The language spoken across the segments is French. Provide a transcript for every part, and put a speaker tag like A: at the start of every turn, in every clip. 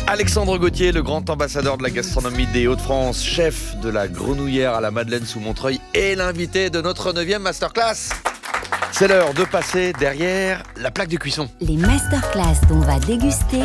A: Alexandre Gauthier, le grand ambassadeur de la gastronomie des Hauts-de-France, chef de la grenouillère à la Madeleine sous Montreuil et l'invité de notre 9e masterclass. C'est l'heure de passer derrière la plaque de cuisson.
B: Les masterclass dont on va déguster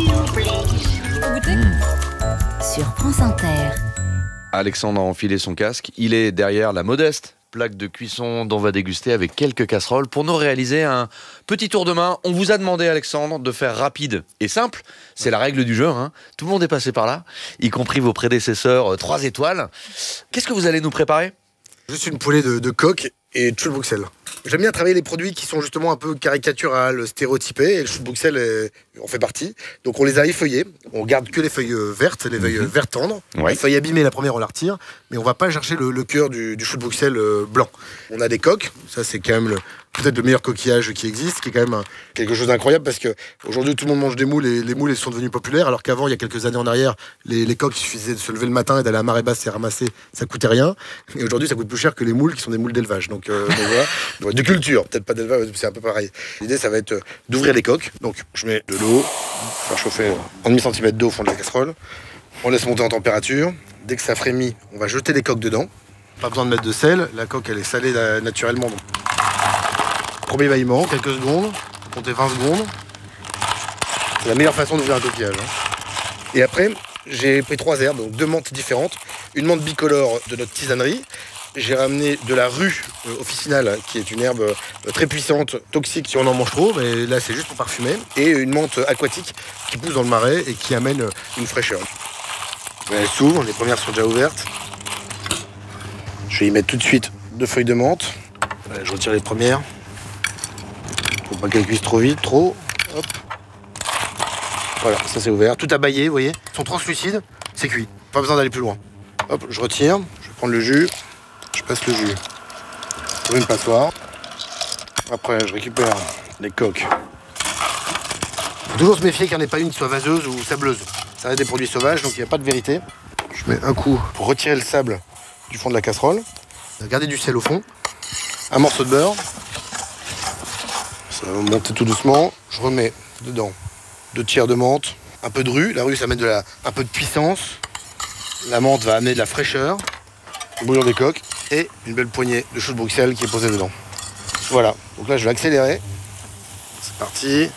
B: sur France Inter.
A: Alexandre a enfilé son casque. Il est derrière la modeste plaque de cuisson dont on va déguster avec quelques casseroles. Pour nous réaliser un petit tour de main, on vous a demandé, Alexandre, de faire rapide et simple. C'est la règle du jeu, hein. Tout le monde est passé par là, y compris vos prédécesseurs 3 étoiles. Qu'est-ce que vous allez nous préparer ?
C: Juste une poêlée de coq et de chou de Bruxelles. J'aime bien travailler les produits qui sont justement un peu caricaturales, stéréotypés, et le chou de Bruxelles en fait partie. Donc on les a effeuillés, on garde que les feuilles vertes, les feuilles vertes tendres.
A: Ouais.
C: Les feuilles abîmées, la première on la retire, mais on va pas chercher le cœur du chou de Bruxelles blanc. On a des coques, ça c'est quand même peut-être le meilleur coquillage qui existe, qui est quand même quelque chose d'incroyable parce que aujourd'hui tout le monde mange des moules et les moules sont devenus populaires, alors qu'avant, il y a quelques années en arrière, les coques, il suffisait de se lever le matin et d'aller à marée basse et ramasser, ça coûtait rien. Et aujourd'hui, ça coûte plus cher que les moules qui sont des moules d'élevage. Donc voilà, de culture, peut-être pas d'élevage, c'est un peu pareil. L'idée, ça va être d'ouvrir les coques. Donc je mets de l'eau, faire chauffer 1,5 cm d'eau au fond de la casserole. On laisse monter en température. Dès que ça frémit, on va jeter les coques dedans. Pas besoin de mettre de sel, la coque elle est salée naturellement. Donc. Premier bâillement, quelques secondes, comptez 20 secondes. C'est la meilleure façon d'ouvrir un coquillage. Et après, j'ai pris 3 herbes, donc 2 menthes différentes. Une menthe bicolore de notre tisanerie. J'ai ramené de la rue officinale, qui est une herbe très puissante, toxique si on en mange trop, mais là c'est juste pour parfumer. Et une menthe aquatique qui pousse dans le marais et qui amène une fraîcheur. Elle s'ouvre, les premières sont déjà ouvertes. Je vais y mettre tout de suite 2 feuilles de menthe. Voilà, je retire les premières. Faut pas qu'elles cuisent trop vite, trop. Hop. Voilà, ça c'est ouvert. Tout abaillé, vous voyez. Ils sont translucides, c'est cuit. Pas besoin d'aller plus loin. Hop, je retire. Je vais prendre le jus. Je passe le jus sur une passoire. Après, je récupère les coques. Faut toujours se méfier qu'il n'y en ait pas une qui soit vaseuse ou sableuse. Ça reste des produits sauvages, donc il n'y a pas de vérité. Je mets un coup pour retirer le sable du fond de la casserole. Garder du sel au fond. Un morceau de beurre. Ça va monter tout doucement. Je remets dedans 2 tiers de menthe, un peu de rue. La rue, ça met un peu de puissance. La menthe va amener de la fraîcheur. Le bouillon des coques et une belle poignée de chou de Bruxelles qui est posée dedans. Voilà. Donc là, je vais accélérer. C'est parti.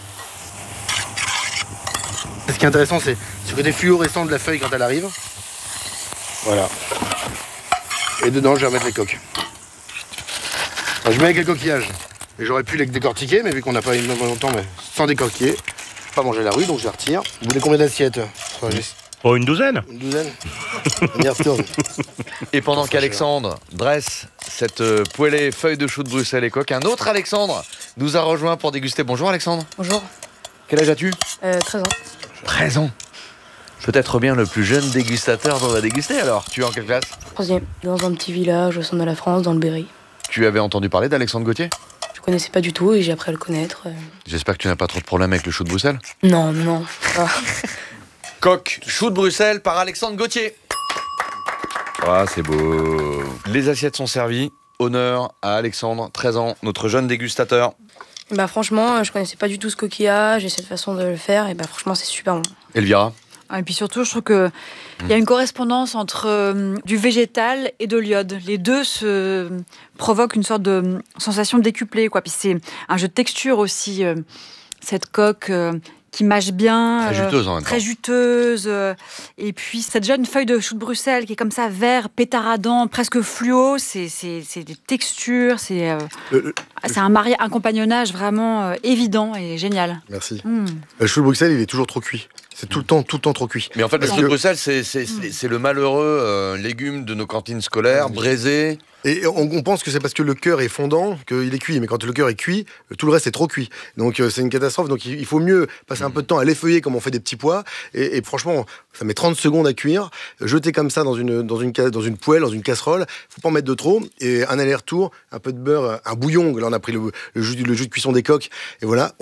C: Ce qui est intéressant, c'est ce côté fluorescent de la feuille quand elle arrive. Voilà. Et dedans, je vais remettre les coques. Alors, je mets avec les coquillages. Et j'aurais pu les décortiquer, mais vu qu'on n'a pas énormément longtemps, mais sans décortiquer, je ne vais pas manger la rue, donc je les retire. Vous voulez combien d'assiettes ?
D: Oh, une douzaine.
C: Une douzaine. Merci.
A: Et pendant qu'Alexandre dresse cette poêlée feuille de chou de Bruxelles et coque, un autre Alexandre nous a rejoint pour déguster. Bonjour Alexandre.
E: Bonjour.
A: Quel âge as-tu ?
E: 13 ans.
A: 13 ans. Peut-être bien le plus jeune dégustateur dont on va déguster alors. Tu es en quelle classe ?
E: 3e, dans un petit village au centre de la France, dans le Berry.
A: Tu avais entendu parler d'Alexandre Gauthier ?
E: Je connaissais pas du tout et j'ai appris à le connaître.
A: J'espère que tu n'as pas trop de problèmes avec le chou de Bruxelles.
E: Non. Ah.
A: Coq, chou de Bruxelles par Alexandre Gauthier. Ah, c'est beau. Les assiettes sont servies. Honneur à Alexandre, 13 ans, notre jeune dégustateur.
E: Bah franchement, je connaissais pas du tout ce coquillage et cette façon de le faire. Et bah franchement, c'est super bon.
A: Elvira ?
F: Et puis surtout, je trouve qu'il y a une correspondance entre du végétal et de l'iode. Les deux se provoquent une sorte de sensation décuplée, quoi. Puis c'est un jeu de texture aussi, cette coque qui mâche bien.
A: Très juteuse en même temps.
F: Très juteuse. Et puis cette jeune feuille de chou de Bruxelles qui est comme ça, vert, pétaradant, presque fluo. C'est des textures, c'est un compagnonnage vraiment évident et génial.
C: Merci. Le chou de Bruxelles, il est toujours trop cuit. C'est tout le temps trop cuit.
A: Mais en fait, le chou de Bruxelles, c'est le malheureux légume de nos cantines scolaires, braisé.
C: Et on pense que c'est parce que le cœur est fondant qu'il est cuit. Mais quand le cœur est cuit, tout le reste est trop cuit. Donc c'est une catastrophe. Donc il faut mieux passer un peu de temps à l'effeuiller comme on fait des petits pois. Et franchement, ça met 30 secondes à cuire. Jeter comme ça dans une poêle, dans une casserole. Faut pas en mettre de trop. Et un aller-retour, un peu de beurre, un bouillon. Là, on a pris le jus de cuisson des coques. Et voilà.